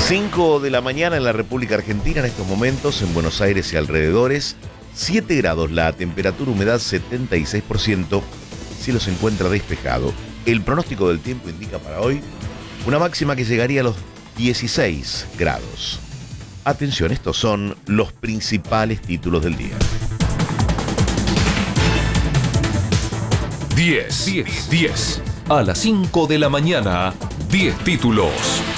5 de la mañana en la República Argentina, en estos momentos, en Buenos Aires y alrededores, 7 grados la temperatura, humedad 76%, cielo se encuentra despejado. El pronóstico del tiempo indica para hoy una máxima que llegaría a los 16 grados. Atención, estos son los principales títulos del día. 10. A las 5 de la mañana, 10 títulos.